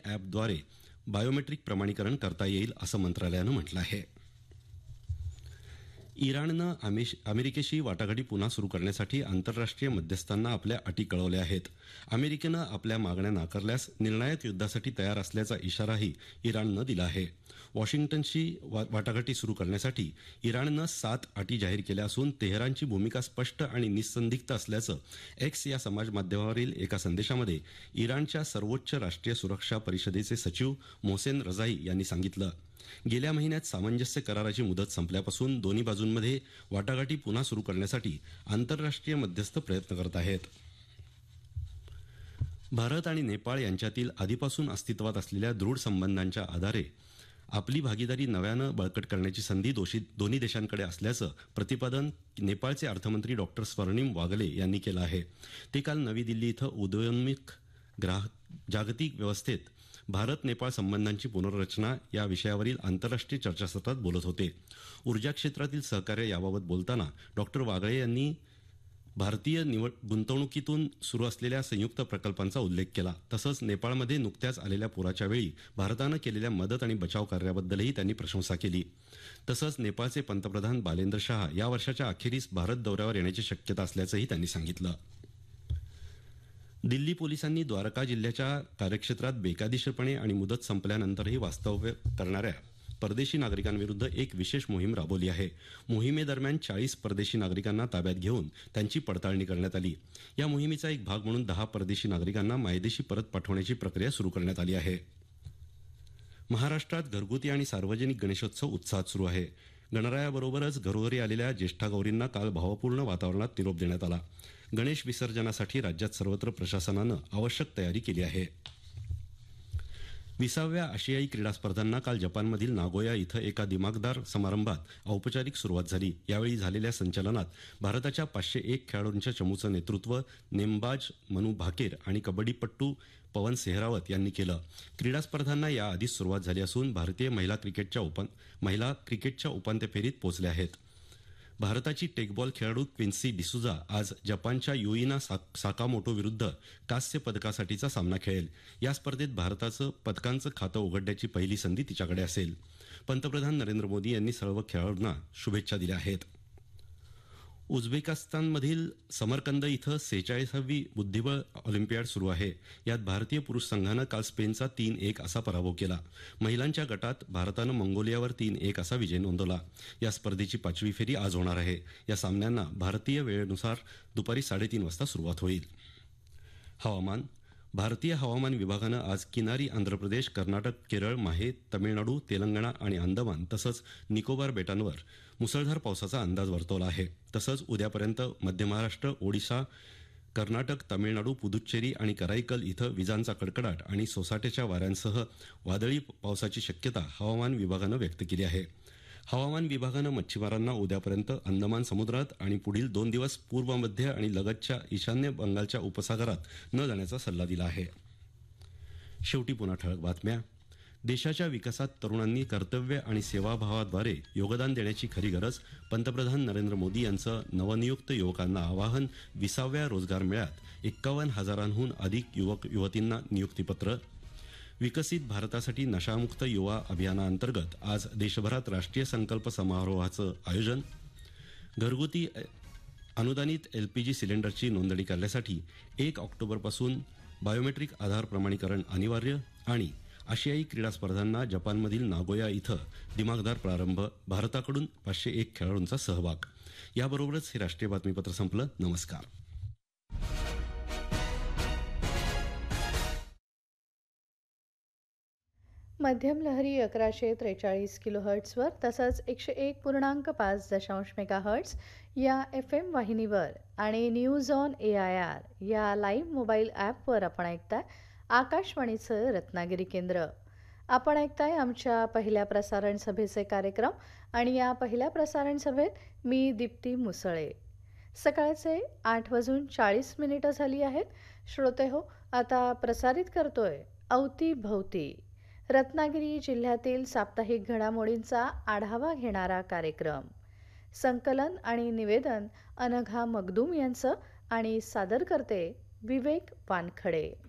ॲपद्वारे बायोमेट्रिक प्रमाणीकरण करता येईल असं मंत्रालयानं म्हटलं आहे. इराणनं अमेरिकेशी वाटाघाटी पुन्हा सुरू करण्यासाठी आंतरराष्ट्रीय मध्यस्थांना आपल्या अटी कळवल्या आहेत. अमेरिकेनं आपल्या मागण्या नाकारल्यास निर्णायक युद्धासाठी तयार असल्याचा इशाराही इराणनं दिला आहे. वॉशिंग्टनशी वाटाघाटी सुरू करण्यासाठी इराणनं 7 अटी जाहीर केल्या असून तेहरानची भूमिका स्पष्ट आणि निःसंदिग्ध असल्याचं एक्स या समाजमाध्यमावरील एका संदेशामध्ये इराणच्या सर्वोच्च राष्ट्रीय सुरक्षा परिषदेचे सचिव मोहसेन रजाई यांनी सांगितलं. गेल्या महिन्यात सामंजस्य कराराची मुदत संपल्यापासून दोन्ही बाजूंमध्ये वाटाघाटी पुन्हा सुरू करण्यासाठी आंतरराष्ट्रीय मध्यस्थ प्रयत्न करत आहेत. भारत आणि नेपाळ यांच्यातील आधीपासून अस्तित्वात असलेल्या दृढ संबंधांच्या आधारे आपली भागीदारी नव्यानं बळकट करण्याची संधी दोन्ही देशांकडे असल्याचं प्रतिपादन नेपाळचे अर्थमंत्री डॉ. स्वर्णिम वागले यांनी केलं आहे. ते काल नवी दिल्ली इथं उदयोन्मुख जागतिक व्यवस्थेत भारत नेपाळ संबंधांची पुनर्रचना या विषयावरील आंतरराष्ट्रीय चर्चासत्रात बोलत होते. ऊर्जा क्षेत्रातील सहकार्य याबाबत बोलताना डॉ. वागळे यांनी भारतीय गुंतवणुकीतून सुरू असलेल्या संयुक्त प्रकल्पांचा उल्लेख केला. तसंच नेपाळमध्ये नुकत्याच आलेल्या पुराच्या वेळी भारतानं केलेल्या मदत आणि बचाव कार्याबद्दलही त्यांनी प्रशंसा केली. तसंच नेपाळचे पंतप्रधान बालेंद्र शाह या वर्षाच्या अखेरीस भारत दौऱ्यावर येण्याची शक्यता असल्याचंही त्यांनी सांगितलं. दिल्ली पोलिसांनी द्वारका जिल्ह्याच्या कार्यक्षेत्रात बेकायदेशीरपणे आणि मुदत संपल्यानंतरही वास्तव्य करणाऱ्या परदेशी नागरिकांविरुद्ध एक विशेष मोहीम राबवली आहे. मोहिमेदरम्यान 40 परदेशी नागरिकांना ताब्यात घेऊन त्यांची पडताळणी करण्यात आली. या मोहिमेचा एक भाग म्हणून 10 परदेशी नागरिकांना मायदेशी परत पाठवण्याची प्रक्रिया सुरू करण्यात आली आहे. महाराष्ट्रात घरगुती आणि सार्वजनिक गणेशोत्सव उत्साहात सुरू आहे. गणरायाबरोबरच घरोघरी आलेल्या ज्येष्ठा गौरींना काल भावपूर्ण वातावरणात निरोप देण्यात आला. गणेश विसर्जनासाठी राज्यात सर्वत्र प्रशासनानं आवश्यक तयारी केली आहे. 20व्या आशियाई क्रीडा स्पर्धांना काल जपानमधील नागोया इथं एका दिमाखदार समारंभात औपचारिक सुरुवात झाली. यावेळी झालेल्या संचलनात भारताच्या 501 खेळाडूंच्या चमूचं नेतृत्व नेमबाज मनू भाकेर आणि कबड्डीपट्टू पवन सेहरावत यांनी केलं. क्रीडा स्पर्धांना याआधीच सुरुवात झाली असून भारतीय महिला क्रिकेटच्या उपांत्य फेरीत पोहोचल्या आहेत. भारताची टेकबॉल खेळाडू क्विन्सी डिसूजा आज जपानच्या युइना साकामोटो विरुद्ध कांस्य पदकासाठीचा सामना खेळेल. या स्पर्धेत भारताचं पदकांचं खातं उघडण्याची पहिली संधी तिच्याकडे असेल. पंतप्रधान नरेंद्र मोदी यांनी सर्व खेळाडूंना शुभेच्छा दिल्या आहेत. उझबेकिस्तानमधील समरकंद इथं 46वी बुद्धिबळ ऑलिम्पियाड सुरू आहे. यात भारतीय पुरुष संघानं काल स्पेनचा 3-1 असा पराभव केला. महिलांच्या गटात भारतानं मंगोलियावर 3-1 असा विजय नोंदवला. या स्पर्धेची 5वी फेरी आज होणार आहे. या सामन्यांना भारतीय वेळेनुसार दुपारी 3:30 वाजता सुरुवात होईल. हवामान. भारतीय हवामान विभागानं आज किनारी आंध्र प्रदेश, कर्नाटक, केरळ, माहे, तमिळनाडू, तेलंगणा आणि अंदमान तसंच निकोबार बेटांवर मुसळधार पावसाचा अंदाज वर्तवला आहे. तसंच उद्यापर्यंत मध्य महाराष्ट्र, ओडिशा, कर्नाटक, तमिळनाडू, पुदुच्चेरी आणि कराईकल इथं विजांचा कडकडाट आणि सोसाट्याच्या वाऱ्यांसह वादळी पावसाची शक्यता हवामान विभागानं व्यक्त केली आहे. हवामान विभागानं मच्छीमारांना उद्यापर्यंत अंदमान समुद्रात आणि पुढील 2 दिवस पूर्व मध्य आणि लगतच्या ईशान्य बंगालच्या उपसागरात न जाण्याचा सल्ला दिला आहे. शेवटी पुन्हा ठळक बातम्या. देशाच्या विकासात तरुणांनी कर्तव्य आणि सेवाभावाद्वारे योगदान देण्याची खरी गरज. पंतप्रधान नरेंद्र मोदी यांचं नवनियुक्त युवकांना आवाहन. 20व्या रोजगार मेळ्यात 51,000हून अधिक युवक युवतींना नियुक्तीपत्र. विकसित भारतासाठी नशामुक्त युवा अभियानाअंतर्गत आज देशभरात राष्ट्रीय संकल्प समारोहाचं आयोजन. घरगुती अनुदानित LPG सिलेंडरची नोंदणी करण्यासाठी 1 ऑक्टोबरपासून बायोमेट्रिक आधार प्रमाणीकरण अनिवार्य. आणि आशियाई क्रीडा स्पर्धांना जपानमधील नागोया इथं दिमाखदार प्रारंभ. भारताकडून 501 खेळाडूंचा सहभाग. याबरोबरच हे राष्ट्रीय बातमीपत्र संपलं. नमस्कार. मध्यम लहरी 1143 किलोहर्ट्झवर तसंच 101.5 मेगाहर्ट्झ या FM वाहिनीवर आणि न्यूज ऑन AIR या लाईव्ह मोबाईल ॲपवर आपण ऐकताय आकाशवाणीचं रत्नागिरी केंद्र. आपण ऐकताय आमच्या पहिल्या प्रसारण सभेचे कार्यक्रम आणि या पहिल्या प्रसारण सभेत मी दीप्ती मुसळे. सकाळचे 8:40 झाली आहेत. श्रोते हो, आता प्रसारित करतोय अवतीभवती, रत्नागिरी जिल्ह्यातील साप्ताहिक घडामोडींचा आढावा घेणारा कार्यक्रम. संकलन आणि निवेदन अनघा मगदूम यांचं आणि सादर करते विवेक वानखडे.